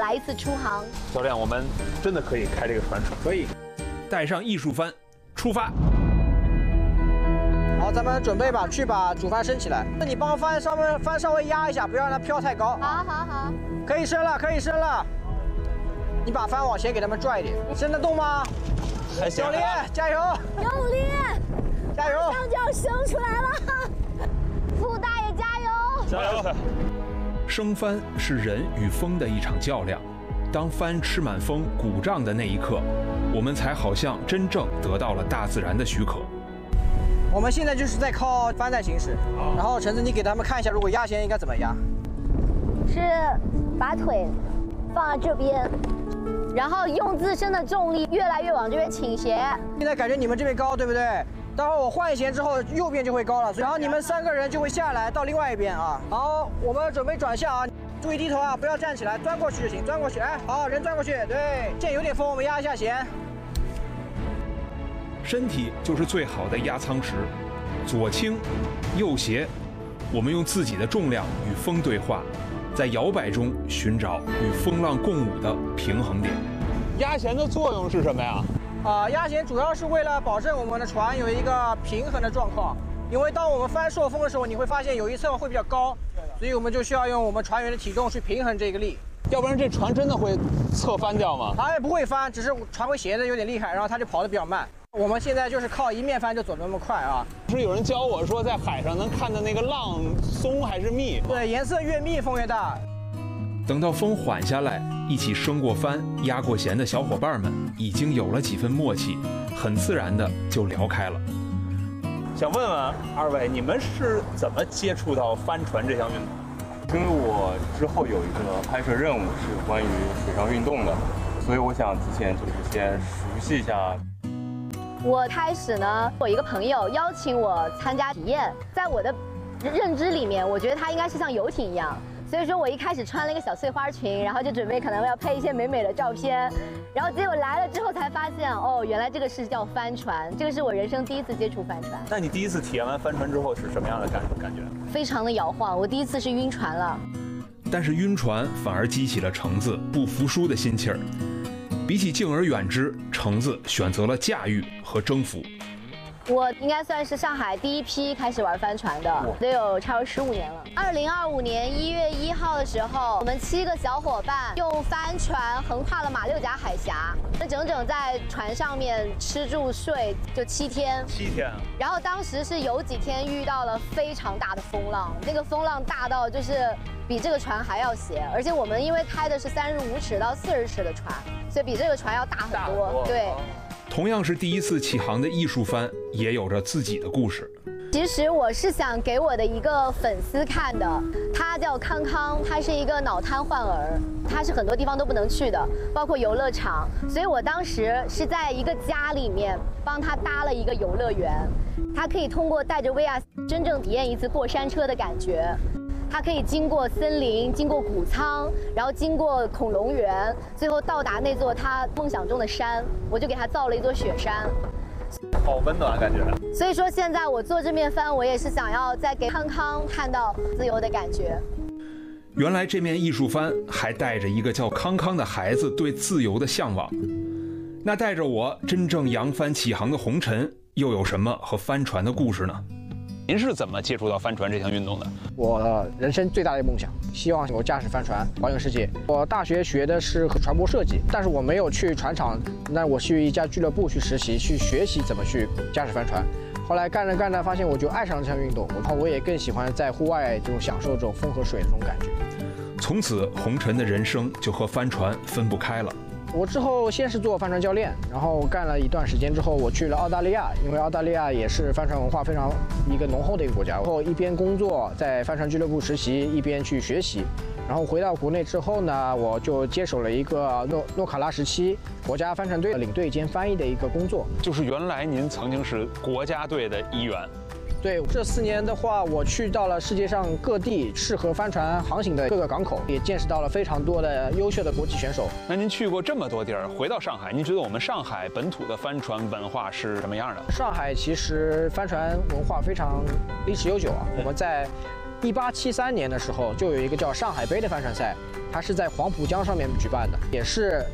来一次出航。 教练，我们真的可以开这个船？ 可以， 带上艺术帆，出发。 好，咱们准备吧，去把主帆升起来。那你帮帆稍微压一下，不要让它飘太高。 好， 可以升了，可以升了。你把帆往前给他们拽一点，升得动吗？ 还行。 教练，加油！ 用力， 加油！ 马上就要升出来了。傅大爷加油！ 加油！ 升帆是人与风的一场较量。当帆吃满风、鼓胀的那一刻，我们才好像真正得到了大自然的许可。 我们现在就是在靠帆在行驶，然后橙子，你给他们看一下，如果压弦应该怎么压？ 是把腿放在这边，然后用自身的重力越来越往这边倾斜。 现在感觉你们这边高，对不对？待会儿我换弦之后，右边就会高了，然后你们3个人就会下来到另外一边啊。好，我们准备转向啊，注意低头啊，不要站起来，钻过去就行，钻过去，哎，好，人钻过去，对，现在有点风，我们压一下弦。 身体就是最好的压舱石，左倾，右斜，我们用自己的重量与风对话，在摇摆中寻找与风浪共舞的平衡点。 压弦的作用是什么呀？ 压弦主要是为了保证我们的船有一个平衡的状况，因为当我们帆受风的时候，你会发现有一侧会比较高，所以我们就需要用我们船员的体重去平衡这个力。 要不然这船真的会侧翻掉吗？ 它也不会翻，只是船会斜的有点厉害，然后它就跑得比较慢。我们现在就是靠一面帆就走得那么快啊！ 不是有人教我说，在海上能看到那个浪松还是密？ 对，颜色越密风越大。 等到风缓下来，一起升过帆、压过弦的小伙伴们已经有了几分默契，很自然的就聊开了。 想问问2位，你们是怎么接触到帆船这项运动？ 因为我之后有一个拍摄任务是关于水上运动的，所以我想提前就是先熟悉一下。 我开始呢，我一个朋友邀请我参加体验，在我的认知里面，我觉得它应该是像游艇一样，所以说我一开始穿了一个小碎花裙，然后就准备可能要拍一些美美的照片，然后结果来了之后才发现，哦，原来这个是叫帆船，这个是我人生第一次接触帆船。 那你第一次体验完帆船之后是什么样的感觉？ 非常的摇晃，我第一次是晕船了。 但是晕船反而激起了橙子不服输的心气儿。比起敬而远之，橙子选择了驾驭和征服。 我应该算是上海第一批开始玩帆船的，得有差不多15年了。2025年1月1号的时候，我们7个小伙伴用帆船横跨了马六甲海峡，那整整在船上面吃住睡就7天。 7天。 然后当时是有几天遇到了非常大的风浪，那个风浪大到就是比这个船还要斜，而且我们因为开的是35尺到40尺的船，所以比这个船要大很多。对。 同样是第一次起航的艺术帆，也有着自己的故事。 其实我是想给我的一个粉丝看的，他叫康康，他是一个脑瘫患儿，他是很多地方都不能去的，包括游乐场。所以我当时是在一个家里面帮他搭了一个游乐园，他可以通过带着 VR 真正体验一次过山车的感觉。它可以经过森林，经过谷仓，然后经过恐龙园，最后到达那座他梦想中的山。我就给他造了一座雪山， 好温暖感觉。 所以说现在我做这面帆，我也是想要再给康康看到自由的感觉。 原来这面艺术帆还带着一个叫康康的孩子对自由的向往。那带着我真正扬帆起航的红尘，又有什么和帆船的故事呢？ 您是怎么接触到帆船这项运动的？ 我人生最大的梦想，希望我驾驶帆船环游世界。我大学学的是船舶设计，但是我没有去船厂，那我去一家俱乐部去实习，去学习怎么去驾驶帆船。后来干着干着，发现我就爱上了这项运动，然后我也更喜欢在户外这种享受这种风和水的这种感觉。 从此，红尘的人生就和帆船分不开了。 我之后先是做帆船教练，然后干了一段时间之后，我去了澳大利亚，因为澳大利亚也是帆船文化非常一个浓厚的一个国家。然后一边工作在帆船俱乐部实习，一边去学习。然后回到国内之后呢，我就接手了一个诺卡拉17国家帆船队领队兼翻译的一个工作。 就是原来您曾经是国家队的一员。 对，这4年的话，我去到了世界上各地适合帆船航行的各个港口，也见识到了非常多的优秀的国际选手。 那您去过这么多地儿，回到上海，您觉得我们上海本土的帆船文化是什么样的？ 上海其实帆船文化非常历史悠久啊，我们在 1873年的时候，就有一个叫上海杯的帆船赛，它是在黄浦江上面举办的，也是